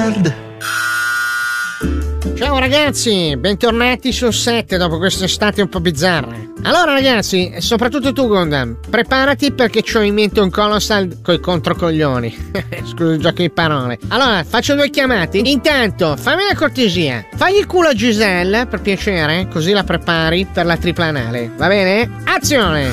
nerd. Ciao ragazzi, bentornati sul set dopo quest'estate un po' bizzarra. Allora ragazzi, soprattutto tu Gundam, preparati perché c'ho in mente un colossal coi controcoglioni. Scusa il gioco di parole. Allora, faccio 2 chiamate. Intanto, fammi una cortesia. Fagli il culo a Giselle, per piacere, così la prepari per la tripla anale. Va bene? Azione!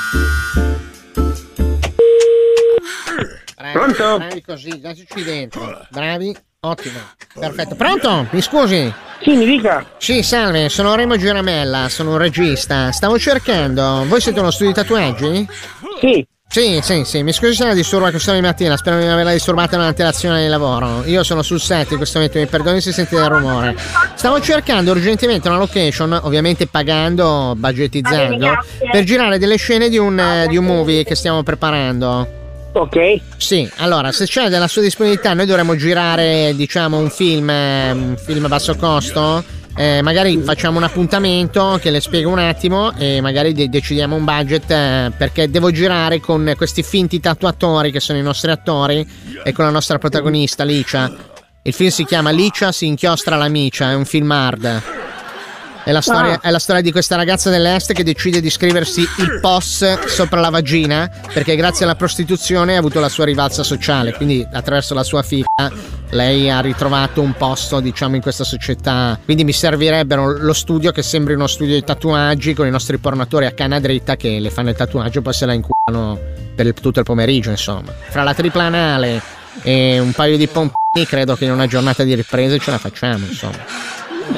Bravi, Pronto? bravi così, dateci dentro. Bravi. Ottimo, perfetto. Pronto? Mi scusi? Sì, mi dica. Sì, salve, sono Remo Giramella, sono un regista. Stavo cercando. Voi siete uno studio di tatuaggi? Sì. Sì, mi scusi se la disturba questa mattina, spero di non averla disturbata nell'antelazione di lavoro. Io sono sul set in questo momento, mi perdoni se sentite il rumore. Stavo cercando urgentemente una location, ovviamente pagando, budgetizzando, per girare delle scene di un movie che stiamo preparando. Ok. Sì, allora, se c'è della sua disponibilità, noi dovremmo girare, diciamo, un film a basso costo. Magari facciamo un appuntamento che le spiego un attimo e magari decidiamo un budget, perché devo girare con questi finti tatuatori che sono i nostri attori e con la nostra protagonista Licia. Il film si chiama Licia si inchiostra la micia, è un film hard. È la storia di questa ragazza dell'est che decide di scriversi il POS sopra la vagina perché grazie alla prostituzione ha avuto la sua rivalsa sociale, quindi attraverso la sua figa lei ha ritrovato un posto, diciamo, in questa società. Quindi mi servirebbero lo studio che sembri uno studio di tatuaggi con i nostri pornatori a canna dritta che le fanno il tatuaggio e poi se la inculano per tutto il pomeriggio, insomma. Fra la tripla anale e un paio di pompini credo che in una giornata di riprese ce la facciamo, insomma.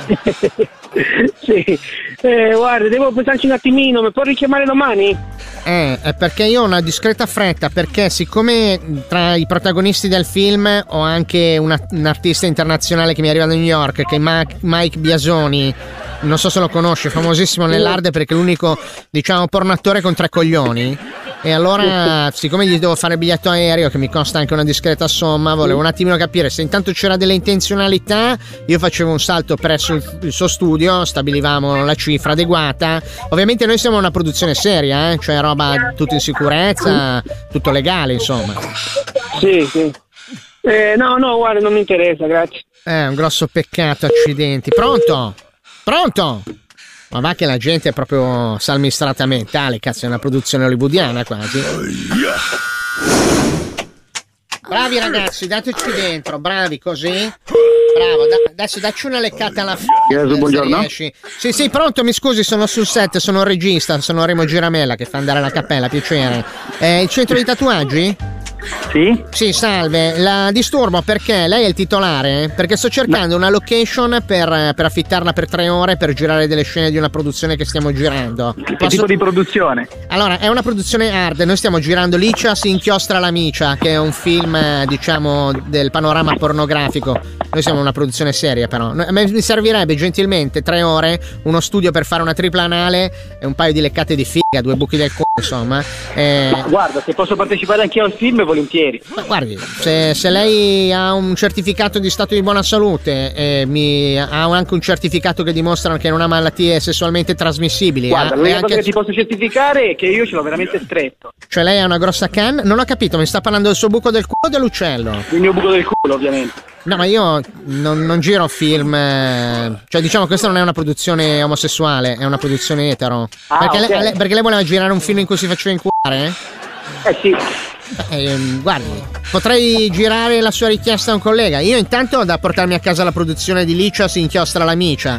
Sì, guarda, devo pensarci un attimino, mi può richiamare domani? È perché io ho una discreta fretta, perché siccome tra i protagonisti del film ho anche un artista internazionale che mi arriva da New York, che è Mike Biasoni, non so se lo conosci, famosissimo nell'hard perché è l'unico, diciamo, pornoattore con 3 coglioni. E allora, siccome gli devo fare il biglietto aereo, che mi costa anche una discreta somma, volevo un attimino capire se intanto c'era delle intenzionalità. Io facevo un salto presso il suo studio, stabilivamo la cifra adeguata. Ovviamente noi siamo una produzione seria, cioè roba tutto in sicurezza, tutto legale, insomma. Sì. No, guarda, non mi interessa, grazie. Un grosso peccato, accidenti. Pronto? Ma va che la gente è proprio salmistrata mentale, cazzo, è una produzione hollywoodiana quasi. Bravi ragazzi, dateci dentro, bravi così. Bravo, adesso dacci una leccata alla buongiorno. Sì, pronto, mi scusi, sono sul set, sono un regista, sono Remo Giramella che fa andare alla cappella, piacere. Il centro di tatuaggi? Sì, salve, la disturbo perché lei è il titolare? Perché sto cercando una location per affittarla per 3 ore per girare delle scene di una produzione che stiamo girando. Che tipo di produzione? Allora, è una produzione hard, noi stiamo girando Licia si inchiostra la micia, che è un film, diciamo, del panorama pornografico. Noi siamo una produzione seria però. Mi servirebbe gentilmente 3 ore, uno studio per fare una tripla anale e un paio di leccate di figa, 2 buchi del c***o, insomma. Guarda, se posso partecipare anch'io al film, volentieri. Ma guardi, se lei ha un certificato di stato di buona salute e ha anche un certificato che dimostra che non ha malattie sessualmente trasmissibili. Guarda, l'unica cosa che ti posso certificare è che io ce l'ho veramente stretto. Cioè lei ha una grossa canna? Non ho capito, mi sta parlando del suo buco del culo o dell'uccello? Il mio buco del culo, ovviamente. No, ma io non giro film, cioè diciamo questa non è una produzione omosessuale, è una produzione etero. Perché lei voleva girare un film in cui si faceva inculare? Sì. Guardi, potrei girare la sua richiesta a un collega. Io intanto ho da portarmi a casa la produzione di Licia si inchiostra la micia.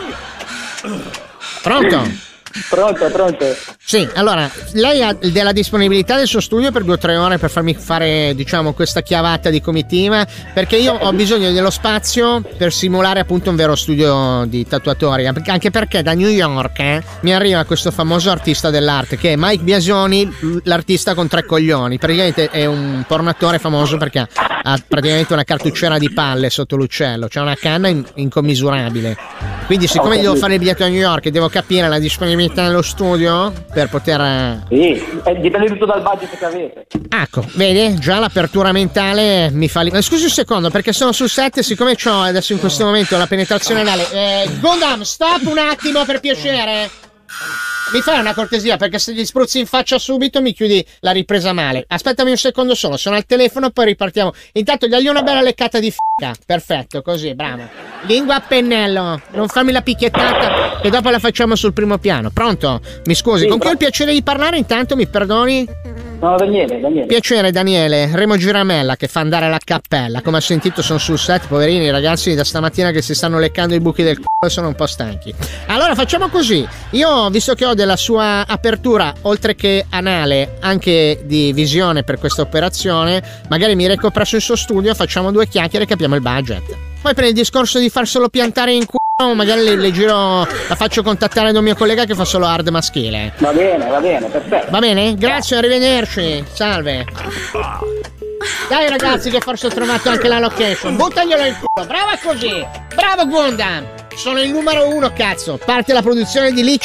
Pronto? Pronto. Sì, allora, lei ha della disponibilità del suo studio per 2 o 3 ore per farmi fare, diciamo, questa chiavata di comitiva? Perché io ho bisogno dello spazio per simulare appunto un vero studio di tatuatori. Anche perché da New York mi arriva questo famoso artista dell'arte che è Mike Biasoni, l'artista con 3 coglioni. Praticamente è un pornatore famoso perché ha praticamente una cartucciera di palle sotto l'uccello, c'è una canna incommisurabile. Quindi siccome gli devo fare il biglietto a New York e devo capire la disponibilità nello studio per poter... Sì, dipende tutto dal budget che avete. Ecco, vedi? Già l'apertura mentale mi fa... Scusi un secondo, perché sono sul set e siccome c'ho adesso in questo momento la penetrazione anale... Gundam, stop un attimo per piacere! Mi fai una cortesia, perché se gli spruzzi in faccia subito mi chiudi la ripresa male. Aspettami un secondo solo, sono al telefono, poi ripartiamo. Intanto dagli una bella leccata di f***a. Perfetto, così, bravo. Lingua a pennello, non farmi la picchiettata, che dopo la facciamo sul primo piano. Pronto? Mi scusi, Sì, con chi ho il piacere di parlare intanto, mi perdoni? No, Daniele. Piacere Daniele, Remo Giramella che fa andare la cappella. Come ha sentito sono sul set, poverini, i ragazzi da stamattina che si stanno leccando i buchi del c***o e sono un po' stanchi. Allora facciamo così, io visto che ho della sua apertura, oltre che anale, anche di visione per questa operazione, magari mi reco presso il suo studio, facciamo 2 chiacchiere e capiamo il budget. Poi per il discorso di farselo piantare in culo, magari le giro, la faccio contattare da un mio collega che fa solo hard maschile. Va bene, perfetto. Va bene? Grazie, arrivederci. Salve. Dai ragazzi che forse ho trovato anche la location. Buttaglielo in culo. Brava così. Bravo Gundam. Sono il numero 1, cazzo. Parte la produzione di Licio